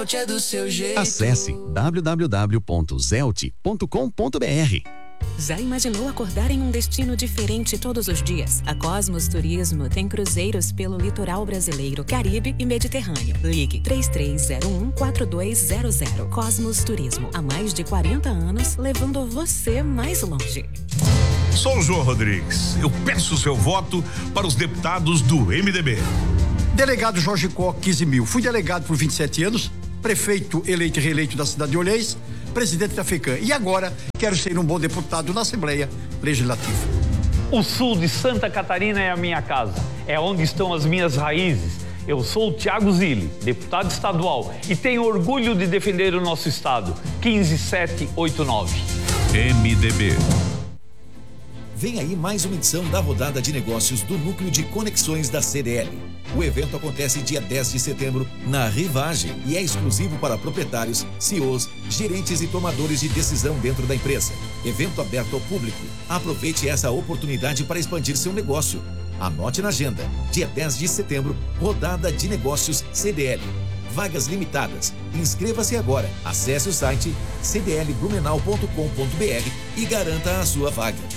Zelt é do seu jeito. Acesse www.zelt.com.br. Já imaginou acordar em um destino diferente todos os dias? A Cosmos Turismo tem cruzeiros pelo litoral brasileiro, Caribe e Mediterrâneo. Ligue 3301-4200. Cosmos Turismo, há mais de 40 anos, levando você mais longe. Sou o João Rodrigues. Eu peço o seu voto para os deputados do MDB. Delegado Jorge Koch, 15 mil. Fui delegado por 27 anos, prefeito eleito e reeleito da cidade de Olhês, presidente da FECAM. E agora quero ser um bom deputado na Assembleia Legislativa. O sul de Santa Catarina é a minha casa. É onde estão as minhas raízes. Eu sou o Thiago Zilli, deputado estadual, e tenho orgulho de defender o nosso estado. 15789. MDB. Vem aí mais uma edição da rodada de negócios do Núcleo de Conexões da CDL. O evento acontece dia 10 de setembro na Rivage e é exclusivo para proprietários, CEOs, gerentes e tomadores de decisão dentro da empresa. Evento aberto ao público. Aproveite essa oportunidade para expandir seu negócio. Anote na agenda. Dia 10 de setembro, rodada de negócios CDL. Vagas limitadas. Inscreva-se agora. Acesse o site cdlblumenau.com.br e garanta a sua vaga.